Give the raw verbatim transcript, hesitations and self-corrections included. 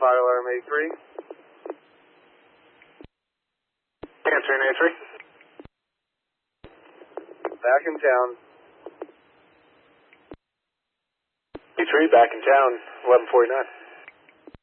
fire alarm A three. Answering A three. Back in town. A three, back in town, eleven forty-nine.